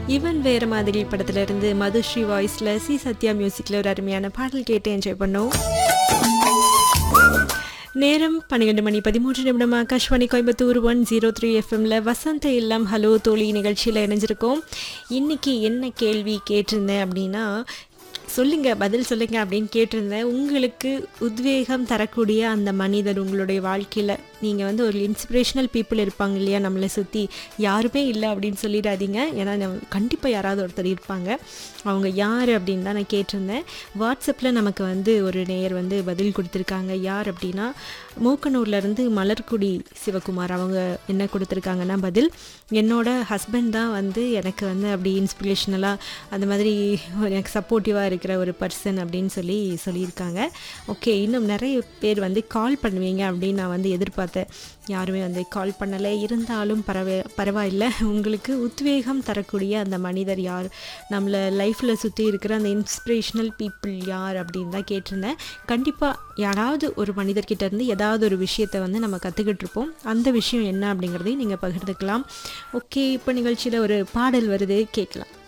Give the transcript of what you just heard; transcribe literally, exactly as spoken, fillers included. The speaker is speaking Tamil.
இவன் வேற மாதிரி படத்துல இருந்து மதுஸ்ரீ வாய்ஸ்ல சி சத்யா மியூசிக்ல ஒரு அருமையான பாடல் கேட்டு என்ஜாய் பண்ணோம். நேரம் பன்னிரண்டு மணி பதிமூன்று நிமிடம். Akashvani Coimbatore one zero three எஃப்எம்ல வசந்த இல்லம் ஹலோ தோழி நிகழ்ச்சியில் இணைஞ்சிருக்கோம். இன்னைக்கு என்ன கேள்வி கேட்டிருந்தேன் அப்படின்னா, சொல்லுங்க பதில் சொல்லுங்க அப்படின்னு கேட்டிருந்தேன். உங்களுக்கு உத்வேகம் தரக்கூடிய அந்த மனிதர் உங்களுடைய வாழ்க்கையில், நீங்கள் வந்து ஒரு இன்ஸ்பிரேஷனல் பீப்புள் இருப்பாங்க இல்லையா, நம்மளை சுற்றி யாருமே இல்லை அப்படின்னு சொல்லிடாதீங்க. ஏன்னா கண்டிப்பாக யாராவது ஒருத்தர் இருப்பாங்க. அவங்க யார் அப்படின்னு தான் நான் கேட்டிருந்தேன். வாட்ஸ்அப்பில் நமக்கு வந்து ஒரு நேயர் வந்து பதில் கொடுத்துருக்காங்க. யார் அப்படின்னா, மூக்கனூர்லேருந்து மலர்குடி சிவகுமார். அவங்க என்ன கொடுத்துருக்காங்கன்னா பதில், என்னோட ஹஸ்பண்ட் தான் வந்து எனக்கு வந்து அப்படி இன்ஸ்பிரேஷனலாக அந்த மாதிரி எனக்கு சப்போர்ட்டிவாக இருக்கிற ஒரு பர்சன் அப்படின்னு சொல்லி சொல்லியிருக்காங்க. ஓகே, இன்னும் நிறைய பேர் வந்து கால் பண்ணுவீங்க அப்படின்னு நான் வந்து எதிர்பார்த்தேன். யாருமே வந்து கால் பண்ணலை. இருந்தாலும் பரவ பரவாயில்லை உங்களுக்கு உத்வேகம் தரக்கூடிய அந்த மனிதர் யார், நம்மளை லைஃப்பில் சுற்றி இருக்கிற அந்த இன்ஸ்பிரேஷனல் பீப்புள் யார் அப்படின்னு தான் கேட்டிருந்தேன். கண்டிப்பாக யாராவது ஒரு மனிதர்கிட்ட இருந்து ஏதாவது ஒரு விஷயத்தை வந்து நம்ம கற்றுக்கிட்டு இருப்போம். அந்த விஷயம் என்ன அப்படிங்கிறதையும் நீங்கள் பகிர்ந்துக்கலாம். ஓகே, இப்போ நிகழ்ச்சியில் ஒரு பாடல் வருது, கேட்கலாம்.